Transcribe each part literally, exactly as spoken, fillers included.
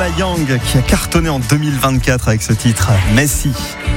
Lola Young qui a cartonné en deux mille vingt-quatre avec ce titre, Messi.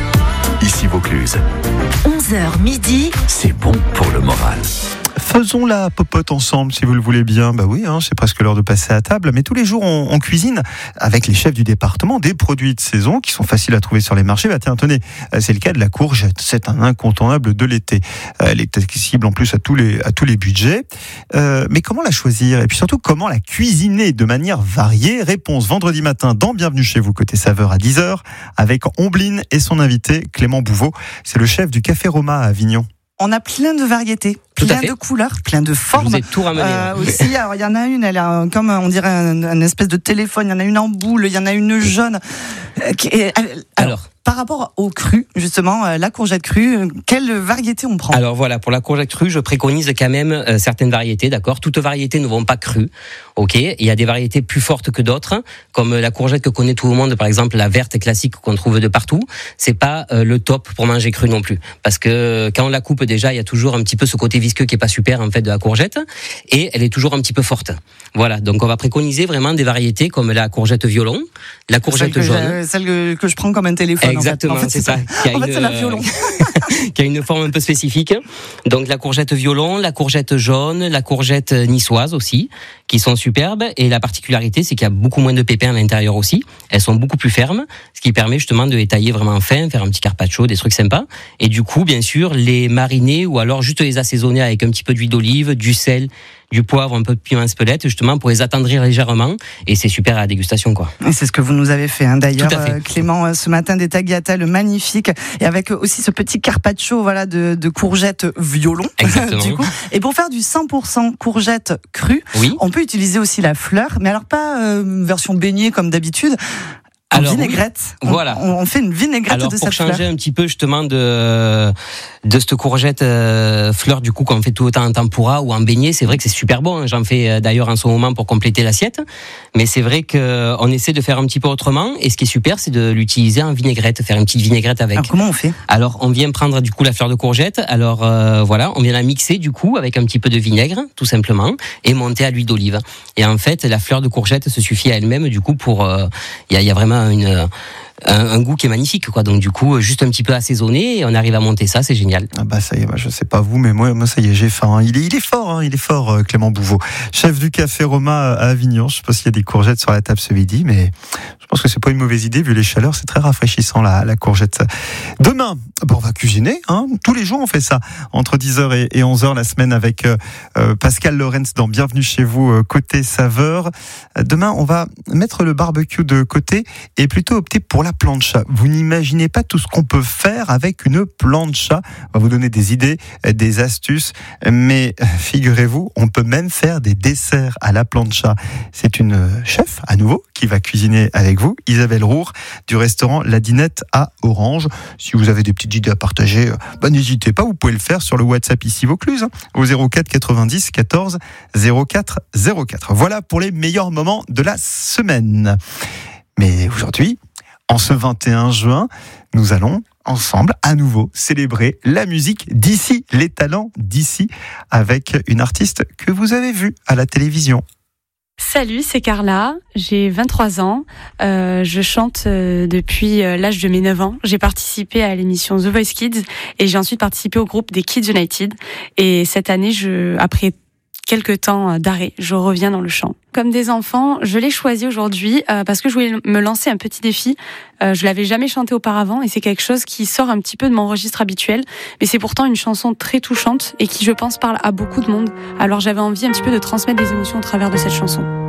Ici Vaucluse. onze heures midi. C'est bon pour le moral. Faisons la popote ensemble si vous le voulez bien. Bah oui, hein, c'est presque l'heure de passer à table. Mais tous les jours, on, on cuisine avec les chefs du département des produits de saison qui sont faciles à trouver sur les marchés. Bah tiens, tenez, c'est le cas de la courgette. C'est un incontournable de l'été. Elle est accessible en plus à tous les, à tous les budgets. Euh, mais comment la choisir? Et puis surtout, comment la cuisiner de manière variée? Réponse vendredi matin dans Bienvenue chez vous, côté saveur à dix heures, avec Ombline et son invité Clément Bouveau. C'est le chef du Café Roma à Avignon. On a plein de variétés, plein de couleurs, plein de formes. Vous êtes tout ramené. Euh, aussi, alors il y en a une, elle a comme on dirait un, un espèce de téléphone. Il y en a une en boule, il y en a une jaune. Euh, qui est, alors, alors, par rapport au cru, justement, euh, la courgette crue, quelle variété on prend? Alors voilà, pour la courgette crue, je préconise quand même euh, certaines variétés, d'accord. Toutes variétés ne vont pas crues, ok. Il y a des variétés plus fortes que d'autres, comme la courgette que connaît tout le monde, par exemple la verte classique qu'on trouve de partout. C'est pas euh, le top pour manger cru non plus, parce que quand on la coupe déjà, il y a toujours un petit peu ce côté visqueux qui est pas super en fait de la courgette, et elle est toujours un petit peu forte. Voilà, donc on va préconiser vraiment des variétés comme la courgette violon, la courgette celle jaune, celle que, que je prends comme un téléphone. Exactement, en fait. En fait, c'est, c'est ça. ça. Qui a en une, fait, c'est la violon. qui a une forme un peu spécifique. Donc la courgette violon, la courgette jaune, la courgette niçoise aussi, qui sont superbes. Et la particularité, c'est qu'il y a beaucoup moins de pépins à l'intérieur aussi. Elles sont beaucoup plus fermes, ce qui permet justement de les tailler vraiment fin, faire un petit carpaccio, des trucs sympas. Et du coup, bien sûr, les mariner ou alors juste les assaisonner avec un petit peu d'huile d'olive, du sel, du poivre, un peu de piment spelette, justement pour les attendrir légèrement, et c'est super à la dégustation, quoi. Et c'est ce que vous nous avez fait, hein. D'ailleurs, Tout à fait. euh, Clément, ce matin, des tagliatelles magnifiques, et avec aussi ce petit carpaccio, voilà, de, de courgettes violon. Exactement. Du coup. Et pour faire du cent pour cent courgette crue, Oui. on peut utiliser aussi la fleur, mais alors pas euh, version beignet comme d'habitude. En Alors, vinaigrette. oui. Voilà. On, on fait une vinaigrette Alors, de pour cette changer fleur. un petit peu justement de de cette courgette euh, fleur du coup qu'on fait tout autant en tempura ou en beignet, c'est vrai que c'est super bon. Hein. J'en fais euh, d'ailleurs en ce moment pour compléter l'assiette. Mais c'est vrai que on essaie de faire un petit peu autrement. Et ce qui est super, c'est de l'utiliser en vinaigrette, faire une petite vinaigrette avec. Alors comment on fait? Alors, on vient prendre du coup la fleur de courgette. Alors euh, voilà, on vient la mixer du coup avec un petit peu de vinaigre, tout simplement, et monter à l'huile d'olive. Et en fait, la fleur de courgette se suffit à elle-même du coup pour. Il euh, y, a, y a vraiment une Un, un goût qui est magnifique, quoi. Donc du coup, juste un petit peu assaisonné, et on arrive à monter ça, c'est génial. Ah bah ça y est, bah je sais pas vous, mais moi, moi ça y est, j'ai faim. Hein. Il est, il est fort, hein, il est fort, euh, Clément Bouveau, chef du Café Roma à Avignon. Je sais pas s'il y a des courgettes sur la table ce midi, mais je pense que c'est pas une mauvaise idée vu les chaleurs. C'est très rafraîchissant la, la courgette. Demain, bah on va cuisiner. Hein. Tous les jours, on fait ça entre dix heures et onze heures la semaine avec euh, Pascal Lorenz dans Bienvenue chez vous euh, côté saveur. Demain, on va mettre le barbecue de côté et plutôt opter pour la plancha. Vous n'imaginez pas tout ce qu'on peut faire avec une plancha. On va vous donner des idées, des astuces, mais figurez-vous, on peut même faire des desserts à la plancha. C'est une chef, à nouveau, qui va cuisiner avec vous, Isabelle Roure, du restaurant La Dinette à Orange. Si vous avez des petites idées à partager, bah, n'hésitez pas, vous pouvez le faire sur le WhatsApp ici Vaucluse, au zéro quatre quatre-vingt-dix quatorze zéro quatre zéro quatre. Voilà pour les meilleurs moments de la semaine. Mais aujourd'hui, en ce vingt et un juin, nous allons ensemble, à nouveau, célébrer la musique d'ici, les talents d'ici, avec une artiste que vous avez vue à la télévision. Salut, c'est Carla, j'ai vingt-trois ans, euh, je chante euh, depuis euh, l'âge de mes neuf ans. J'ai participé à l'émission The Voice Kids et j'ai ensuite participé au groupe des Kids United. Et cette année, je, après quelques temps d'arrêt, je reviens dans le chant. Comme des enfants, je l'ai choisi aujourd'hui euh, parce que je voulais me lancer un petit défi. Euh, je l'avais jamais chanté auparavant et c'est quelque chose qui sort un petit peu de mon registre habituel. Mais c'est pourtant une chanson très touchante et qui, je pense, parle à beaucoup de monde. Alors j'avais envie un petit peu de transmettre des émotions au travers de cette chanson.